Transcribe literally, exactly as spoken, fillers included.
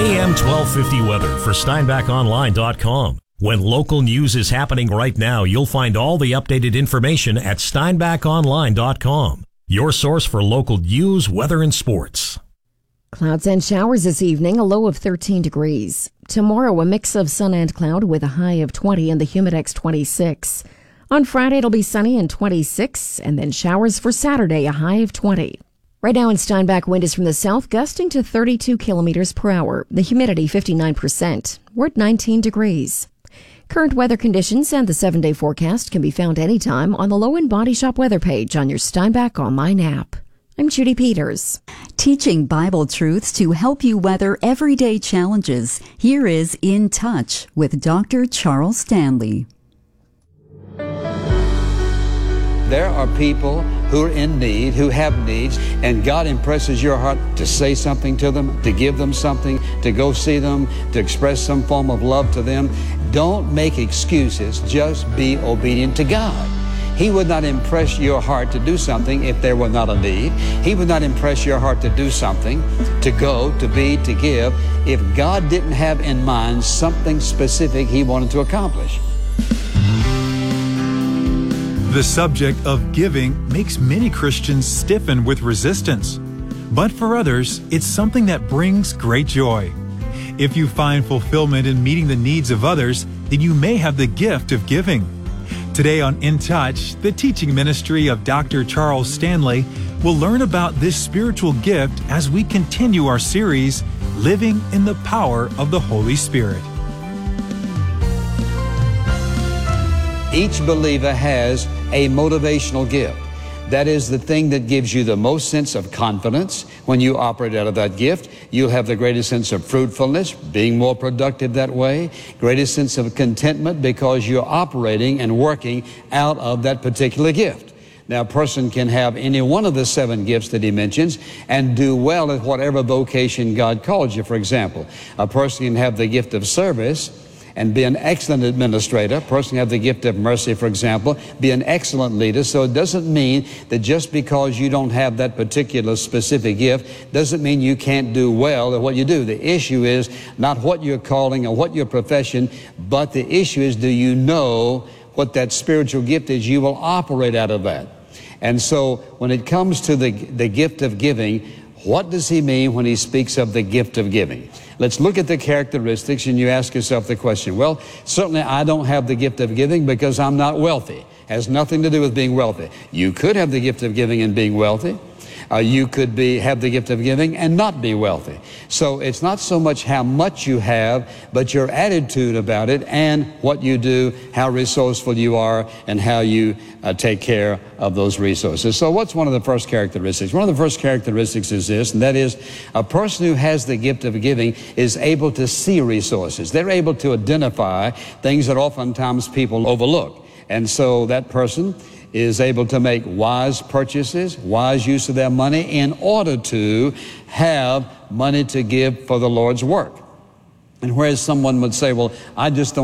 A M twelve fifty weather for Steinbach Online dot com. When local news is happening right now, you'll find all the updated information at Steinbach Online dot com. Your source for local news, weather, and sports. Clouds and showers this evening, a low of thirteen degrees. Tomorrow, a mix of sun and cloud with a high of twenty and the Humidex twenty-six. On Friday, it'll be sunny and twenty-six, and then showers for Saturday, a high of twenty. Right now in Steinbach, wind is from the south, gusting to thirty-two kilometers per hour. The humidity fifty-nine percent. We're at nineteen degrees. Current weather conditions and the seven-day forecast can be found anytime on the Low End Body Shop weather page on your Steinbach Online app. I'm Judy Peters. Teaching Bible truths to help you weather everyday challenges. Here is In Touch with Doctor Charles Stanley. There are people who are in need, who have needs, and God impresses your heart to say something to them, to give them something, to go see them, to express some form of love to them. Don't make excuses. Just be obedient to God. He would not impress your heart to do something if there were not a need. He would not impress your heart to do something, to go, to be, to give, if God didn't have in mind something specific He wanted to accomplish. The subject of giving makes many Christians stiffen with resistance. But for others, it's something that brings great joy. If you find fulfillment in meeting the needs of others, then you may have the gift of giving. Today on In Touch, the teaching ministry of Doctor Charles Stanley will learn about this spiritual gift as we continue our series, Living in the Power of the Holy Spirit. Each believer has a motivational gift. That is the thing that gives you the most sense of confidence. When you operate out of that gift, you'll have the greatest sense of fruitfulness, being more productive that way, greatest sense of contentment because you're operating and working out of that particular gift. Now, a person can have any one of the seven gifts that he mentions and do well at whatever vocation God calls you. For example, a person can have the gift of service and be an excellent administrator. A person can have the gift of mercy, for example, be an excellent leader. So it doesn't mean that just because you don't have that particular specific gift doesn't mean you can't do well at what you do. The issue is not what you're calling or what your profession, but the issue is, do you know what that spiritual gift is? You will operate out of that. And so when it comes to the, the gift of giving, what does he mean when he speaks of the gift of giving? Let's look at the characteristics, and you ask yourself the question, well, certainly I don't have the gift of giving because I'm not wealthy. Has nothing to do with being wealthy. You could have the gift of giving and being wealthy. Uh, you could be have the gift of giving and not be wealthy. So it's not so much how much you have, but your attitude about it and what you do, how resourceful you are, and how you uh, take care of those resources. So what's one of the first characteristics? One of the first characteristics is this, and that is a person who has the gift of giving is able to see resources. They're able to identify things that oftentimes people overlook. And so that person is able to make wise purchases, wise use of their money in order to have money to give for the Lord's work. And whereas someone would say, well, I just don't